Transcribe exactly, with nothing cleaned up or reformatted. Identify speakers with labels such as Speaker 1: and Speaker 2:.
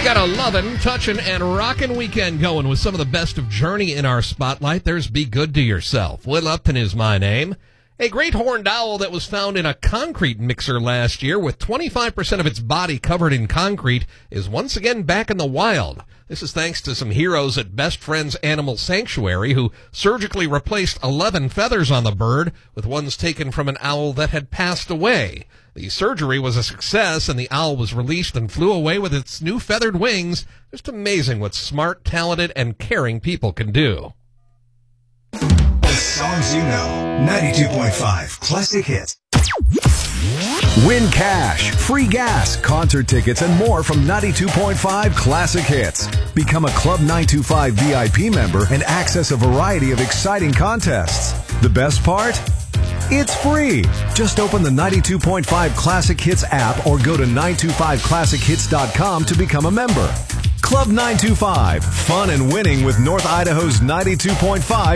Speaker 1: Got a lovin', touchin', and rockin' weekend going with some of the best of Journey in our spotlight. There's Be Good to Yourself. Will Upton is my name. A great horned owl that was found in a concrete mixer last year with twenty-five percent of its body covered in concrete is once again back in the wild. This is thanks to some heroes at Best Friends Animal Sanctuary who surgically replaced eleven feathers on the bird with ones taken from an owl that had passed away. The surgery was a success, and the owl was released and flew away with its new feathered wings. Just amazing what smart, talented, and caring people can do.
Speaker 2: The songs you know. ninety-two point five Classic Hits.
Speaker 3: Win cash, free gas, concert tickets, and more from ninety-two point five Classic Hits. Become a Club nine two five V I P member and access a variety of exciting contests. The best part? It's free. Just open the ninety-two point five Classic Hits app or go to nine two five classic hits dot com to become a member. Club nine two five. Fun and winning with North Idaho's ninety-two point five